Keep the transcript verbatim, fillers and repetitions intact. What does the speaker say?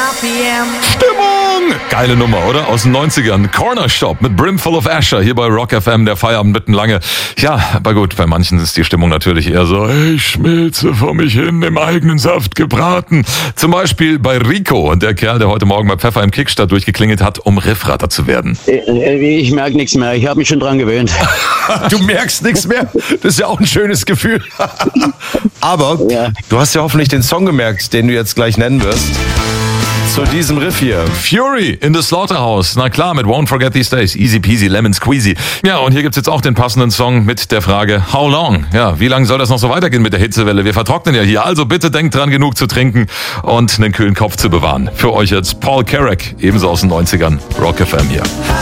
Stimmung! Geile Nummer, oder? Aus den neunzigern. Corner Shop mit Brimful of Asher hier bei Rock F M, der Feierabend mitten lange. Ja, aber gut, bei manchen ist die Stimmung natürlich eher so, ich schmilze vor mich hin, im eigenen Saft gebraten. Zum Beispiel bei Rico, der Kerl, der heute Morgen bei Pfeffer im Kickstart durchgeklingelt hat, um Riffratter zu werden. Ich merke nichts mehr, ich habe mich schon dran gewöhnt. Du merkst nichts mehr? Das ist ja auch ein schönes Gefühl. Aber ja. Du hast ja hoffentlich den Song gemerkt, den du jetzt gleich nennen wirst. Zu diesem Riff hier. Fury in the Slaughterhouse. Na klar, mit Won't Forget These Days. Easy peasy, lemon squeezy. Ja, und hier gibt's jetzt auch den passenden Song mit der Frage, how long? Ja, wie lange soll das noch so weitergehen mit der Hitzewelle? Wir vertrocknen ja hier. Also bitte denkt dran, genug zu trinken und einen kühlen Kopf zu bewahren. Für euch jetzt Paul Carrack, ebenso aus den neunzigern. Rock F M hier.